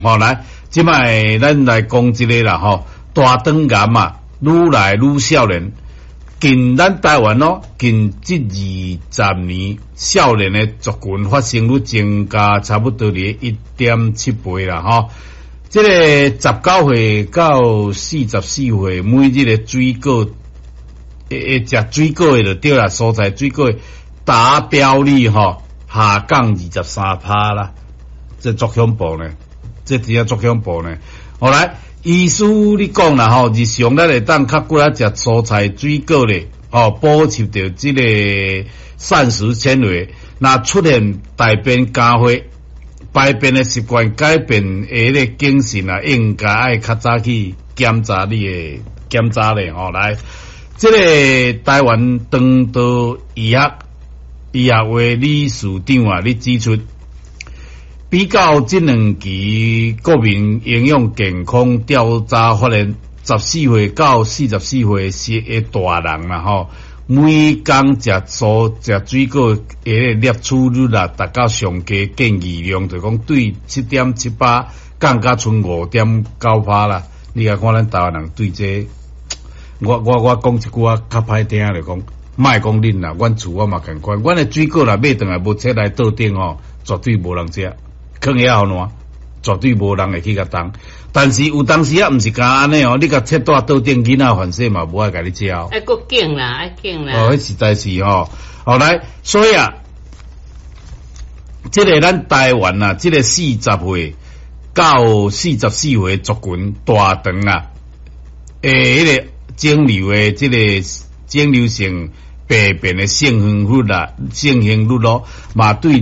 来，即摆咱来讲一个啦吼，大肠癌啊，愈来愈少年。近咱台湾近这20年，少年的族群发生率增加差不多伫1.7倍啦吼。这个19岁到44岁，每日的水果，食水果的就对啦，蔬菜水果达标率下降23%啦，这足恐怖呢，这真正足恐怖呢。后来。医师你讲啦日常咱会当较过来食蔬菜水果咧，补充到这个膳食纤维。那出现大便加血、排便的习惯改变，个精神啊，应该爱较早去检查咧。来，这个台湾长道医学会理事长啊，你指出。比较这两期国民营养健康调查发现，14岁到44岁是个大人啦每工食水果摄取率啦，达到上加建议量，就讲对7.78降到剩5.98啦。你看咱台湾人对这，我讲一句啊，较歹听就讲，莫讲恁啦，阮厝我嘛共款，阮的水果啦买转来无切来桌顶绝对无人食。放遐好烂，绝对无人会去甲当。但是有当时啊，毋是干安尼你甲切带倒顶囡仔反正嘛无爱甲你教。 爱够劲啦，爱劲啦。 迄实在是后来，所以啊，这个咱台湾啊，这个40岁到44岁族群大肠啊，迄个肿瘤的这个肿瘤性病变的盛行率嘛对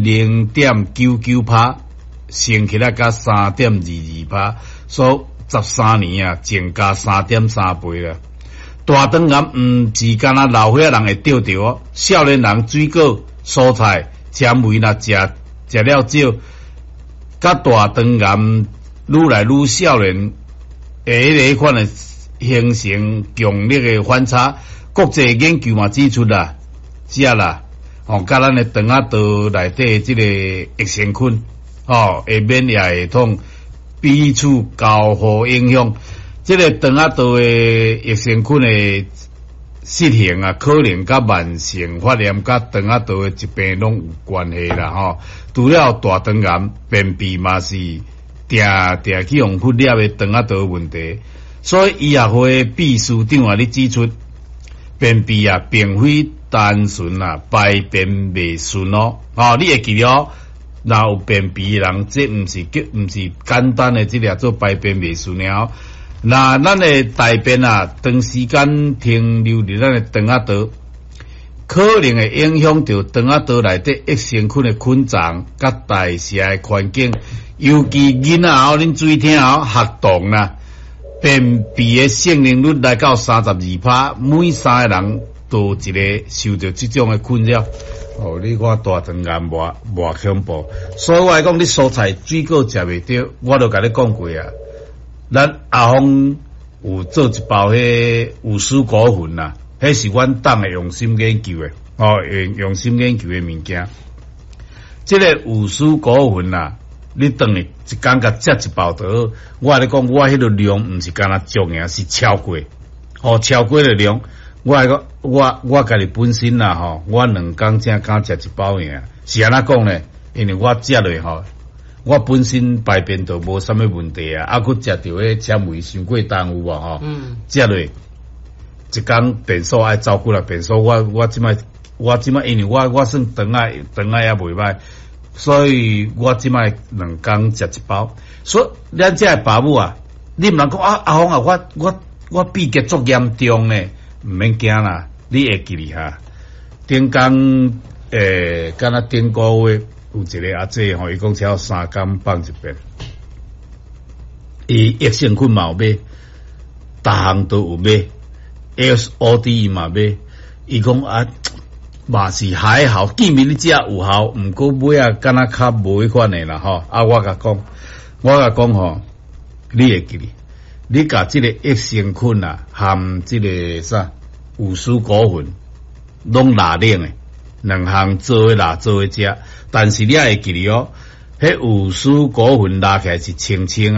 0.99%。升起来甲3.22%，所以13年啊，增加3.3倍了。大肠癌毋是干那老岁仔人会得着少年人水果、蔬菜、纤维啦，食了少，甲大肠癌愈来愈少年迄个款的形成强烈的反差。国际研究嘛指出啦，甲咱的肠仔道内底即个益生菌。会免疫系统彼此交互影响，这个肠仔道的益生菌的失衡啊，可能甲慢性发炎、甲肠仔道的疾病拢有关系啦除了大肠癌、便秘嘛是定去用忽略的肠仔道问题，所以医学会秘书长啊，你指出，便秘啊，并非单纯啊排便未顺你会记得若有便秘的人，这毋是简单的这俩做排便未顺了。那咱的大便啊，长时间停留伫咱的肠仔道，可能会影响到肠仔道内底益生菌的菌丛甲代谢的环境。尤其囡仔恁注意听学童啦，便秘的性能率来到32%，每3个人都一个受到这种的困扰。你看大肠癌偌恐怖，所以我来讲，你蔬菜水果食袂着，我都甲你讲过啊。咱阿峰有做一包迄五蔬果粉啦，迄是阮党的用心研究的用心研究的物件。这个五蔬果粉啦，你当你一工甲食一包就好。我来讲，我迄个量毋是干那足尔，是超过超过的量。我家己本身啦我2工才敢食一包尔，是安怎讲呢？因为我食落我本身排便都无啥物问题啊，佫食着迄纤维伤过重有无食落一工便所爱照顾啦，便所我即摆因为我算肠仔也袂歹，所以我即摆2工食一包。所以咱这爸母啊，你毋通讲阿峰啊，我闭结足严重呢。毋免惊啦，你会记哩顶工敢若顶个月有一个阿姐伊讲只要3工放一遍，伊益生菌嘛有买，逐项都有买 ，SOD 嘛买，伊讲嘛是还好，见面你只有效，毋过买敢若较无迄款诶啦我甲讲你会记哩。你甲这个益生菌啊，含这个五蔬果粉，拢拉冷诶，2项做诶食，但是你也会记哩迄有输股份拉起来是清清